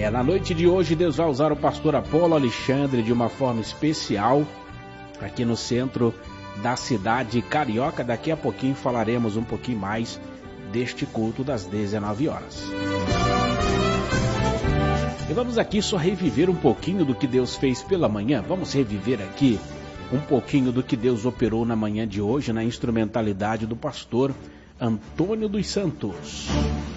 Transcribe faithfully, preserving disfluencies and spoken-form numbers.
É, na noite de hoje Deus vai usar o pastor Apolo Alexandre de uma forma especial aqui no centro da cidade carioca. Daqui a pouquinho falaremos um pouquinho mais deste culto das dezenove horas. E vamos aqui só reviver um pouquinho do que Deus fez pela manhã. Vamos reviver aqui um pouquinho do que Deus operou na manhã de hoje na instrumentalidade do pastor Antônio dos Santos.